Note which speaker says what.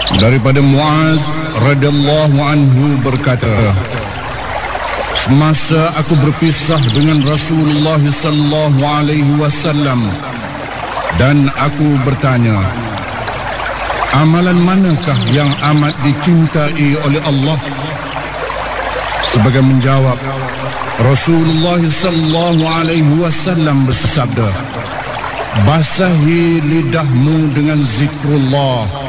Speaker 1: Daripada Muaz radhiyallahu anhu berkata, semasa aku berpisah dengan Rasulullah sallallahu alaihi wasallam dan aku bertanya, amalan manakah yang amat dicintai oleh Allah? Sebagai menjawab, Rasulullah sallallahu alaihi wasallam bersabda, basahi lidahmu dengan zikrullah